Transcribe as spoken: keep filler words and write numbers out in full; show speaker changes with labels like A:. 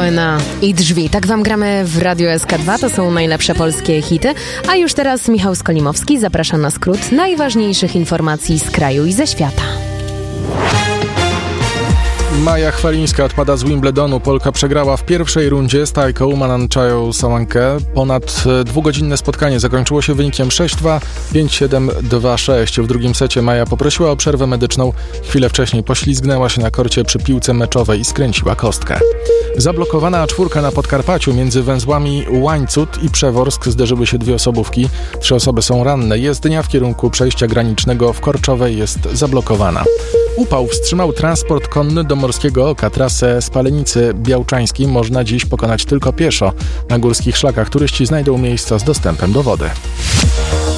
A: Cohena i Drzwi. Tak wam gramy w Radiu S K dwa, to są najlepsze polskie hity. A już teraz Michał Skolimowski zaprasza na skrót najważniejszych informacji z kraju i ze świata.
B: Maja Chwalińska odpada z Wimbledonu. Polka przegrała w pierwszej rundzie z Tajką Mananchają Sawankę. Ponad dwugodzinne spotkanie zakończyło się wynikiem sześć dwa, pięć siedem, dwa sześć. W drugim secie Maja poprosiła o przerwę medyczną. Chwilę wcześniej poślizgnęła się na korcie przy piłce meczowej i skręciła kostkę. Zablokowana czwórka na Podkarpaciu między węzłami Łańcut i Przeworsk zderzyły się dwie osobówki. Trzy osoby są ranne. Jezdnia w kierunku przejścia granicznego w Korczowej jest zablokowana. Upał wstrzymał transport konny do Morskiego Oka. Trasę Spalenicy Białczańskiej można dziś pokonać tylko pieszo. Na górskich szlakach turyści znajdą miejsca z dostępem do wody.